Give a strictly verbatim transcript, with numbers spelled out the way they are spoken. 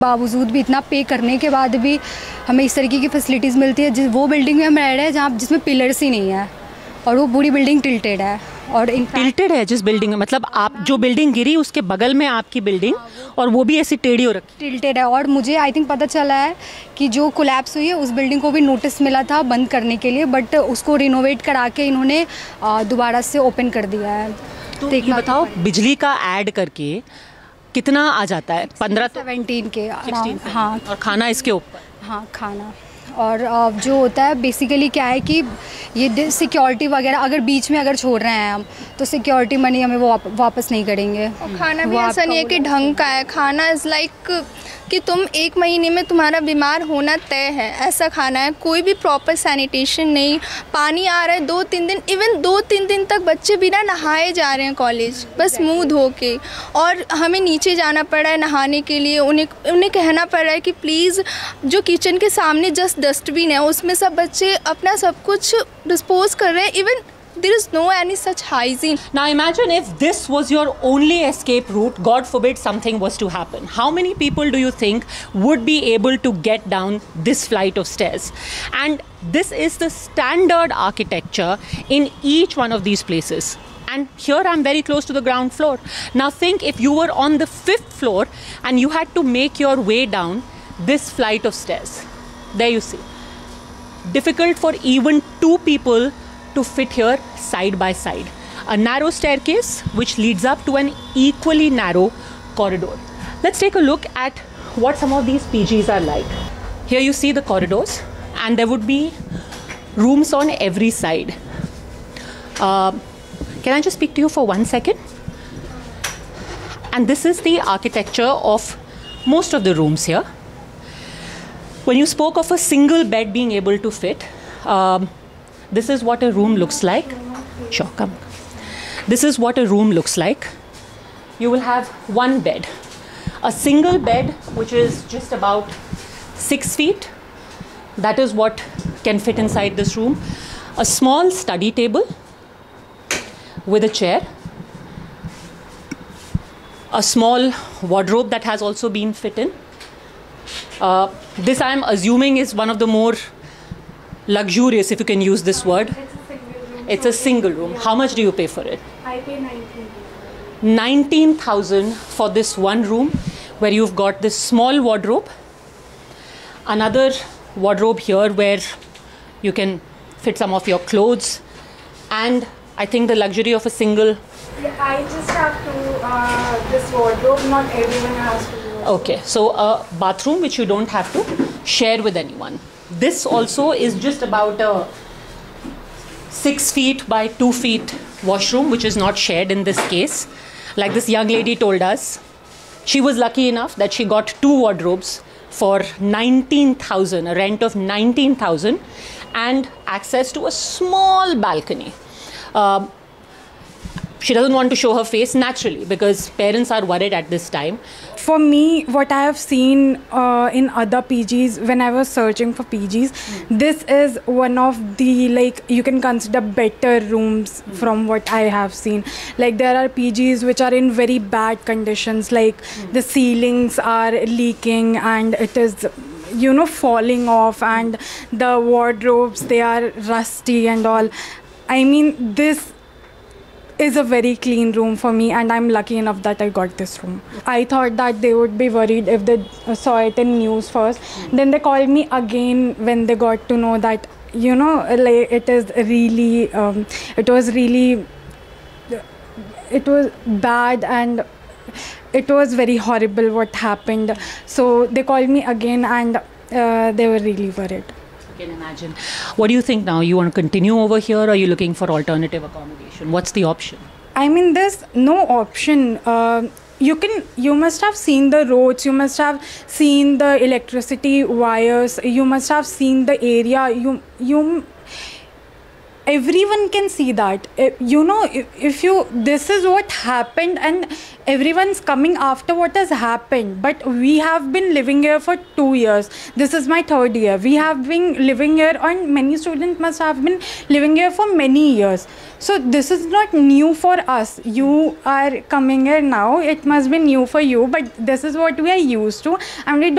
बावजूद भी इतना पे करने के बाद भी हमें इस तरीके की फैसिलिटीज़ मिलती है। जिस वो बिल्डिंग में हम रह रहे हैं जहाँ जिसमें पिलर्स ही नहीं है और वो पूरी बिल्डिंग टिल्टेड है। और टिल्टेड है जिस बिल्डिंग में, मतलब आप जो बिल्डिंग गिरी उसके बगल में आपकी बिल्डिंग, और वो भी ऐसी टेढ़ी हो रखी टिल्टेड है। और मुझे आई थिंक पता चला है कि जो कोलैप्स हुई है उस बिल्डिंग को भी नोटिस मिला था बंद करने के लिए, बट उसको रिनोवेट करा के इन्होंने दोबारा से ओपन कर दिया है। तो ये बताओ, बिजली का ऐड करके कितना आ जाता है? पंद्रह सेवेंटीन के अराउंड। हाँ, और खाना इसके ऊपर? हाँ, खाना। और जो होता है बेसिकली क्या है कि ये सिक्योरिटी वगैरह अगर बीच में अगर छोड़ रहे हैं हम तो सिक्योरिटी मनी हमें वो वापस नहीं करेंगे। और खाना भी ऐसा नहीं है कि ढंग का है। खाना इज़ लाइक कि तुम एक महीने में तुम्हारा बीमार होना तय है, ऐसा खाना है। कोई भी प्रॉपर सैनिटेशन नहीं, पानी आ रहा है दो तीन दिन, इवन दो तीन दिन तक बच्चे बिना नहाए जा रहे हैं कॉलेज, बस मुंह धो के। और हमें नीचे जाना पड़ा है नहाने के लिए, उन्हें उन्हें कहना पड़ रहा है कि प्लीज़ जो किचन के सामने जस्ट डस्टबिन है उसमें सब बच्चे अपना सब कुछ डिस्पोज कर रहे हैं। Even there is no any such hygiene. Now imagine if this was your only escape route, God forbid something was to happen. How many people do you think would be able to get down this flight of stairs? And this is the standard architecture in each one of these places. And here I'm very close to the ground floor. Now think if you were on the fifth floor and you had to make your way down this flight of stairs. There you see. Difficult for even two people to fit here side by side. A narrow staircase which leads up to an equally narrow corridor. Let's take a look at what some of these P Gs are like. Here you see the corridors and there would be rooms on every side. Uh, can I just speak to you for one second? And this is the architecture of most of the rooms here. When you spoke of a single bed being able to fit, um, this is what a room looks like. Sure, come. This is what a room looks like. You will have one bed. A single bed which is just about six feet. That is what can fit inside this room. A small study table with a chair. A small wardrobe that has also been fit in. Uh, this I am assuming is one of the more luxurious, if you can use this word. It's a single room. How much do you pay for it? I pay nineteen. nineteen thousand for this one room where you've got this small wardrobe. Another wardrobe here where you can fit some of your clothes. And I think the luxury of a single... Yeah, I just have to, uh, this wardrobe, not everyone has to use. Okay, so a bathroom which you don't have to share with anyone. This also is just about a six feet by two feet washroom, which is not shared in this case. Like this young lady told us, she was lucky enough that she got two wardrobes for nineteen thousand, a rent of nineteen thousand, and access to a small balcony. Uh, She doesn't want to show her face naturally because parents are worried at this time. For me, what I have seen uh, in other P Gs, when I was searching for P Gs, mm. this is one of the, like, you can consider better rooms mm. from what I have seen. Like, there are P Gs which are in very bad conditions, like mm. the ceilings are leaking and it is, you know, falling off, and the wardrobes, they are rusty and all. I mean, this is a very clean room for me, and I'm lucky enough that I got this room. I thought that they would be worried if they saw it in news first. Mm. Then they called me again when they got to know that, you know, like, it is really, um, it was really, it was bad and it was very horrible what happened. So they called me again and uh, they were really worried. I can imagine. What do you think now? You want to continue over here, or are you looking for alternative accommodation? What's the option? I mean, there's no option. Uh, you can, you must have seen the roads, you must have seen the electricity wires, you must have seen the area. You, you, everyone can see that. Eh, you know, if, if you, this is what happened, and everyone's coming after what has happened, but we have been living here for two years. This is my third year. We have been living here, and many students must have been living here for many years. So this is not new for us. You are coming here now, it must be new for you, but this is what we are used to, and we don't